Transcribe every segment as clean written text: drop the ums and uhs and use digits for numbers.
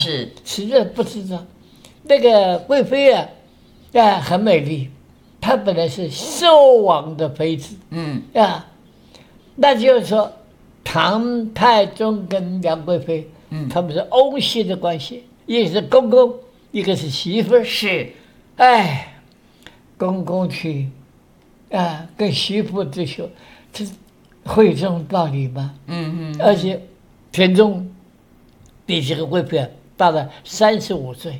是， 实在不知道。那个贵妃啊，很美丽，她本来是寿王的妃子，那就是说，唐太宗跟杨贵妃，他们是翁媳的关系，一个是公公，一个是媳妇儿。 是， 公公去跟媳妇追求，这会有这种道理吗？而且田中比这个贵妃大了35岁，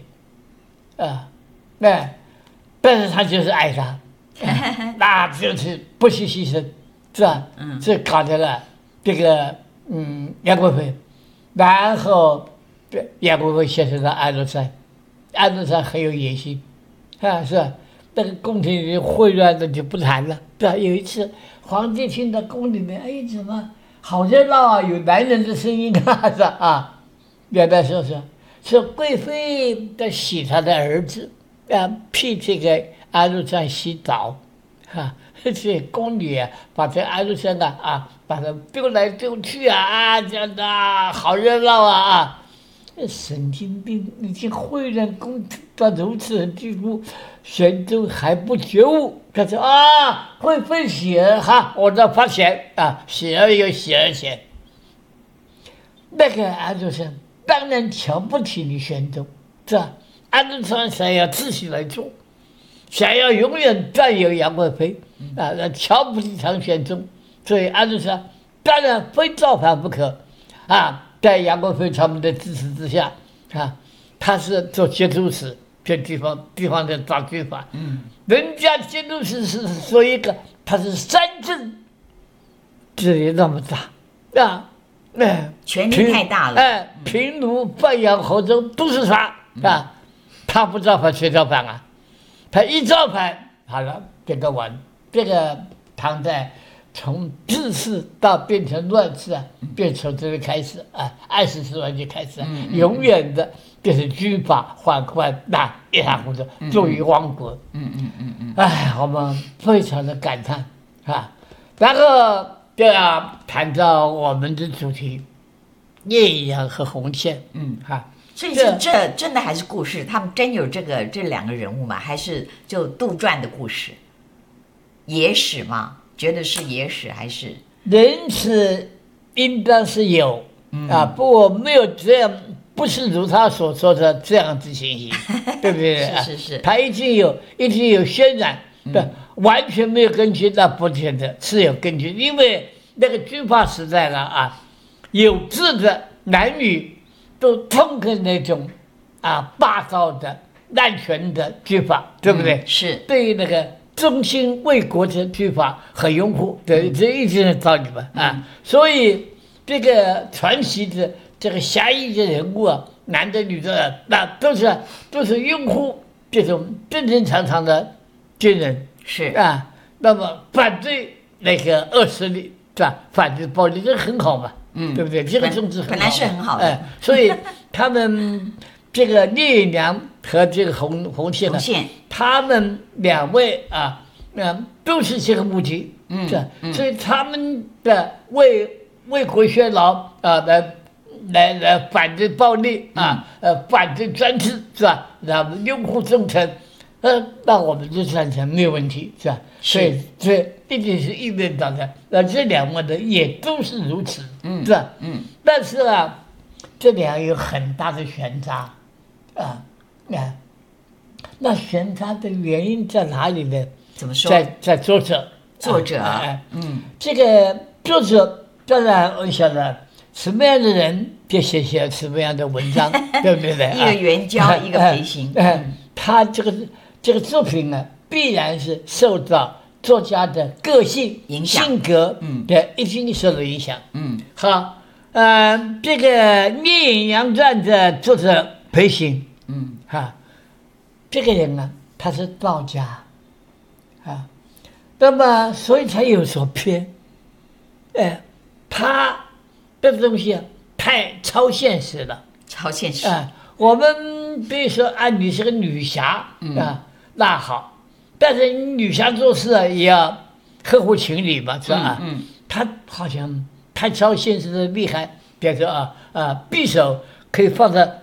但是他就是爱她，那就是不惜牺牲，是吧？这搞定了这个杨贵妃，然后杨贵妃献上了安禄山，安禄山很有野心，是吧？那个宫廷里混乱的就不谈了，对吧？有一次皇帝听到宫里面，怎么好热闹啊，有男人的声音啊，是吧？原来是贵妃在洗她的儿子，替这个安禄山洗澡，这宫女把这安禄山把他丢来丢去这样的好热闹神经病，已经混乱宫到如此的地步，玄宗还不觉悟，他说贵妃喜儿我这发钱喜儿有喜儿钱。那个安禄山当然瞧不起你玄宗，是吧？安禄山想要自己来做，想要永远占有杨贵妃瞧不起唐玄宗，所以安禄山当然非造反不可在杨贵妃他们的支持之下他是做节度使，这地方的大军阀，人家节度使是说一个，他是3镇，这里那么大权力太大了。 平卢、范阳、河州都是他他不造反谁造反他一造反好了，这个唐代从治世到变成乱世变成这个开始20世纪开始永远的就是军阀宦官一塌糊涂，作为亡国。我们非常的感叹然后就要谈到我们的主题聂隐娘和红线。 所以是这真的还是故事？他们真有这2个人物吗？还是就杜撰的故事？野史吗？觉得是野史还是人史？应当是有不过没有这样，不是如他所说的这样子情形，对不对？ 是他一定有渲染，完全没有根据，那不见得是有根据，因为那个军阀时代有志的男女都痛恨那种霸道的滥权的军阀，对不对？ 是对于那个忠心为国的军阀很拥护，对，这一定的道理嘛所以这个传奇的这个侠义的人物男的女的那都是拥护这种正正常常的军人， 是那么反对那个恶势力，是吧？反对暴力，这很好嘛，对不对？这个宗旨本来是很好的， 所以他们这个聂隐娘和这个红线他们2位都是这个目的，所以他们的为国效劳来反对暴力反对专制，是吧？然后拥护忠诚，那我们就赞成没有问题，是吧？所以这一定是一面倒的。这2位的也都是如此，是吧？但是这2个有很大的悬差那悬差的原因在哪里呢？ 怎么说？ 在作者这个作者当然我想了什么样的人就写什么样的文章，对不对？ 一个援交，一个陪行。 他这个作品必然是受到作家的个性影响、 性格一定受到影响。好，这个《聂隐娘传》的作者裴行，这个人他是道家那么所以他有所偏，他的东西太超现实了， 超现实我们比如说你是个女侠那好，但是女侠做事也要合乎情理嘛，是吧？他好像太超现实的厉害，比如说匕首可以放在